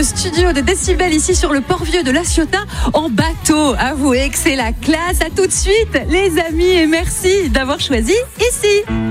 le studio de Décibel ici sur le Port-Vieux de La Ciotat en bateau. Avouez que c'est la classe. À tout de suite les amis et merci d'avoir choisi ici.